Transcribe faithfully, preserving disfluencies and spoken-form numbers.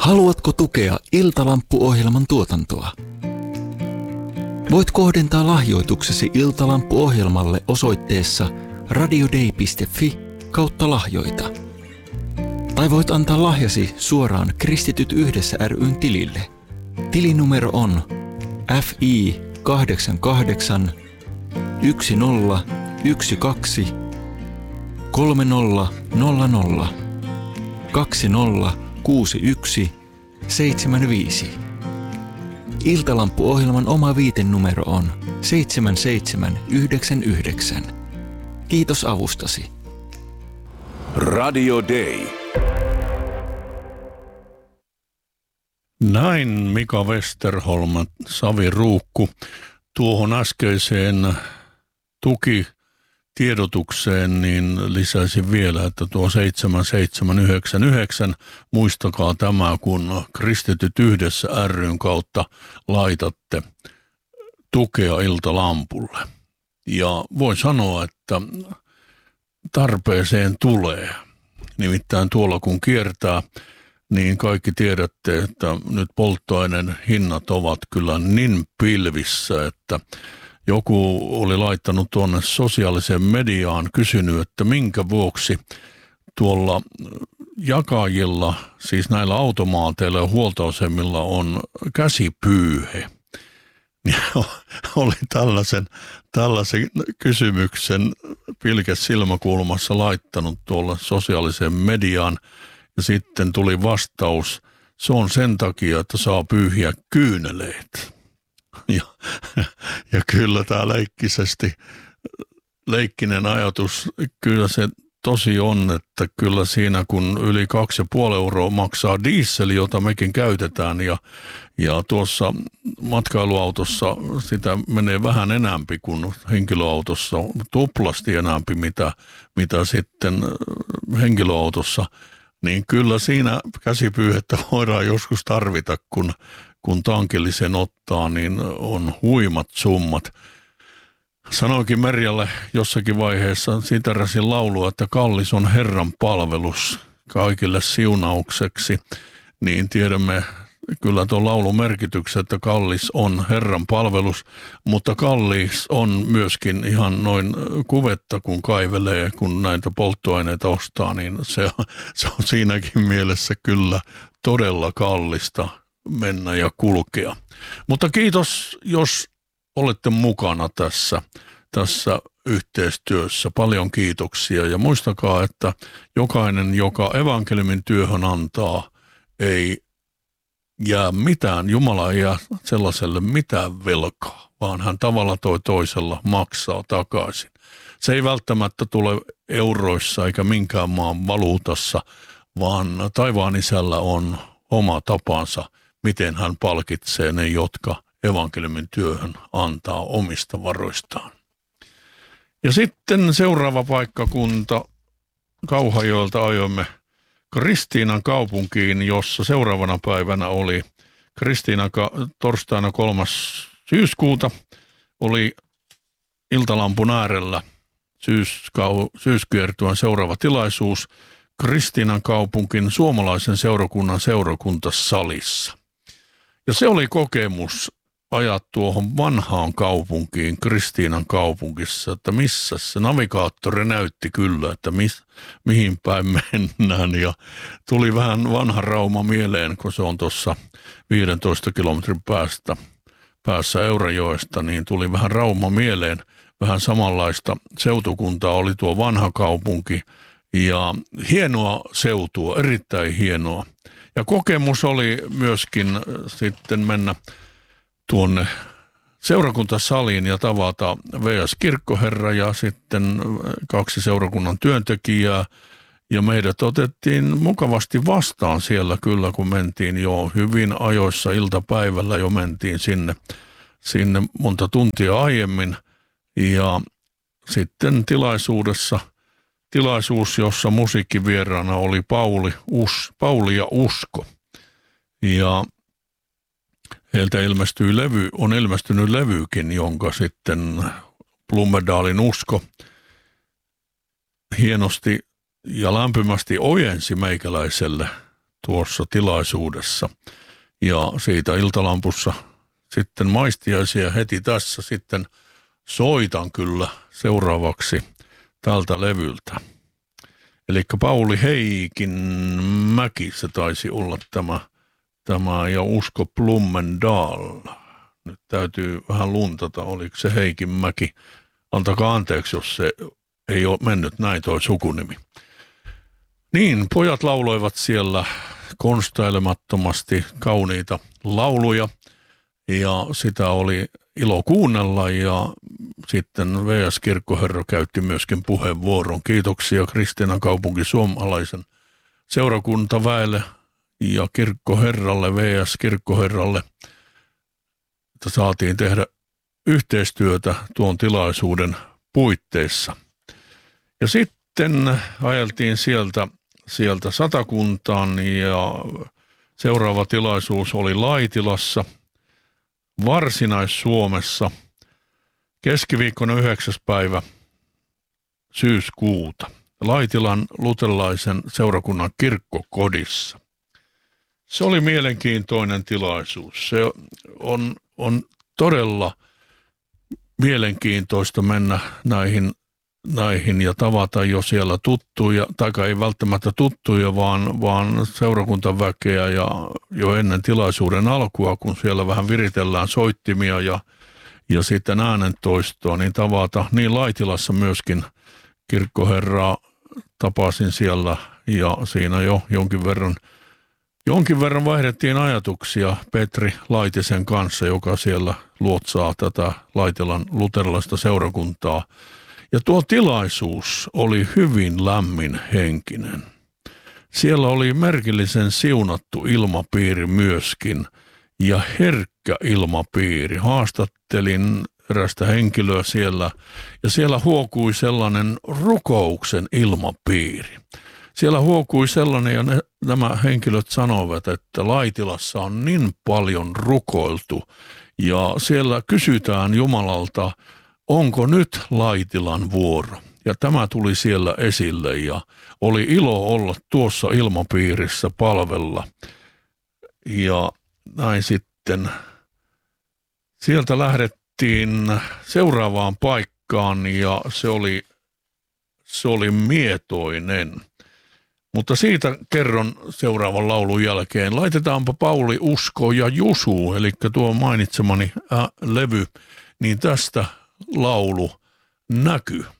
Haluatko tukea Iltalampu-ohjelman tuotantoa? Voit kohdentaa lahjoituksesi Iltalampu-ohjelmalle osoitteessa radiodei piste fi kautta lahjoita. Tai voit antaa lahjasi suoraan Kristityt yhdessä ry:n tilille. Tilinumero on F I kahdeksan kahdeksan yksi nolla yksi kaksi kolme nolla nolla nolla kaksi nolla kuusi yksi seitsemän viisi. Iltalampu-ohjelman oma viitenumero on seitsemän seitsemän yhdeksän yhdeksän. Kiitos avustasi. Radio Day. Näin Mika Westerholm, Savi Ruukku. Tuohon äskeiseen tukitiedotukseen niin lisäisin vielä, että tuo seitsemän seitsemän yhdeksän yhdeksän, muistakaa tämä, kun Kristityt yhdessä ry:n kautta laitatte tukea Iltalampulle. Ja voin sanoa, että tarpeeseen tulee. Nimittäin tuolla kun kiertää, niin kaikki tiedätte, että nyt polttoaineen hinnat ovat kyllä niin pilvissä, että joku oli laittanut tuonne sosiaaliseen mediaan, kysynyt, että minkä vuoksi tuolla jakajilla, siis näillä automaateilla ja huoltoasemilla on käsipyyhe. Ja oli tällaisen, tällaisen kysymyksen pilkes silmäkulmassa laittanut tuolla sosiaaliseen mediaan. Ja sitten tuli vastaus, se on sen takia, että saa pyyhiä kyyneleet. Ja, ja kyllä tämä leikkisesti, leikkinen ajatus, kyllä se tosi on, että kyllä siinä kun yli kaksi ja puoli euroa maksaa diesel, jota mekin käytetään ja, ja tuossa matkailuautossa sitä menee vähän enämpi kuin henkilöautossa, tuplasti enämpi mitä, mitä sitten henkilöautossa. Niin kyllä siinä käsipyyhettä voidaan joskus tarvita, kun, kun tankillisen ottaa, niin on huimat summat. Sanoinkin Merjalle jossakin vaiheessa, siteräsin laulua, että kallis on Herran palvelus kaikille siunaukseksi, niin tiedämme kyllä tuon laulun merkityksen, että kallis on Herran palvelus, mutta kallis on myöskin ihan noin kuvetta, kun kaivelee, kun näitä polttoaineita ostaa, niin se on, se on siinäkin mielessä kyllä todella kallista mennä ja kulkea. Mutta kiitos, jos olette mukana tässä, tässä yhteistyössä. Paljon kiitoksia ja muistakaa, että jokainen, joka evankeliumin työhön antaa, ei jää mitään, Jumala ei jää sellaiselle mitään velkaa, vaan hän tavalla toi toisella maksaa takaisin. Se ei välttämättä tule euroissa eikä minkään maan valuutassa, vaan taivaan isällä on oma tapansa, miten hän palkitsee ne, jotka evankeliumin työhön antaa omista varoistaan. Ja sitten seuraava paikkakunta, Kauhajoelta ajoimme Kristiinan kaupunkiin, jossa seuraavana päivänä oli Kristiina torstaina kolmas syyskuuta, oli Iltalampun äärellä syyskau, syyskiertueen seuraava tilaisuus Kristiinan kaupunkin suomalaisen seurakunnan seurakuntasalissa. Ja se oli kokemus ajaa tuohon vanhaan kaupunkiin, Kristiinan kaupungissa, että missä se navigaattori näytti kyllä, että mis, mihin päin mennään. Ja tuli vähän vanha Rauma mieleen, kun se on tuossa viidentoista kilometrin päästä, päässä Eurajoesta, niin tuli vähän Rauma mieleen. Vähän samanlaista seutukuntaa oli tuo vanha kaupunki ja hienoa seutua, erittäin hienoa. Ja kokemus oli myöskin sitten mennä tuonne seurakuntasaliin ja tavata V S-kirkkoherra ja sitten kaksi seurakunnan työntekijää. Ja meidät otettiin mukavasti vastaan siellä kyllä, kun mentiin jo hyvin ajoissa iltapäivällä jo mentiin sinne, sinne monta tuntia aiemmin. Ja sitten tilaisuudessa, tilaisuus, jossa musiikkivieraana oli Pauli, Us, Pauli ja Usko. Ja heiltä ilmestyi levy, on ilmestynyt levykin, jonka sitten Blumedalin Usko hienosti ja lämpimästi ojensi meikäläiselle tuossa tilaisuudessa. Ja siitä Iltalampussa sitten maistiaisia heti tässä sitten soitan kyllä seuraavaksi tältä levyltä. Eli Pauli Heikinmäki se taisi olla tämä, tämä ja Usko Blumendahl. Nyt täytyy vähän luntata, oliko se Heikinmäki. Antakaa anteeksi, jos se ei ole mennyt näin toi sukunimi. Niin, pojat lauloivat siellä konstailemattomasti kauniita lauluja ja sitä oli ilo kuunnella ja sitten V S Kirkkoherra käytti myöskin puheenvuoron. Kiitoksia Kristiinan kaupunki suomalaisen seurakuntaväelle ja kirkkoherralle, V S Kirkkoherralle, että saatiin tehdä yhteistyötä tuon tilaisuuden puitteissa. Ja sitten ajeltiin sieltä, sieltä Satakuntaan ja seuraava tilaisuus oli Laitilassa, Varsinais-Suomessa, keskiviikkona yhdeksäs päivä syyskuuta, Laitilan luterilaisen seurakunnan kirkkokodissa. Se oli mielenkiintoinen tilaisuus. Se on, on todella mielenkiintoista mennä näihin, näihin ja tavata jo siellä tuttuja, tai ei välttämättä tuttuja, vaan, vaan seurakuntaväkeä ja jo ennen tilaisuuden alkua, kun siellä vähän viritellään soittimia ja, ja sitten äänentoistoa, niin tavata niin Laitilassa myöskin kirkkoherraa tapasin siellä ja siinä jo jonkin verran Jonkin verran vaihdettiin ajatuksia Petri Laitisen kanssa, joka siellä luotsaa tätä Laitilan luterilaista seurakuntaa. Ja tuo tilaisuus oli hyvin lämmin henkinen. Siellä oli merkillisen siunattu ilmapiiri myöskin ja herkkä ilmapiiri. Haastattelin erästä henkilöä siellä ja siellä huokui sellainen rukouksen ilmapiiri. Siellä huokui sellainen, ja ne, nämä henkilöt sanoivat, että Laitilassa on niin paljon rukoiltu, ja siellä kysytään Jumalalta, onko nyt Laitilan vuoro. Ja tämä tuli siellä esille, ja oli ilo olla tuossa ilmapiirissä palvella. Ja näin sitten sieltä lähdettiin seuraavaan paikkaan, ja se oli, se oli Mietoinen. Mutta siitä kerron seuraavan laulun jälkeen. Laitetaanpa Pauli Usko ja Jusu, eli tuo mainitsemani äh, levy, niin tästä laulu Näky.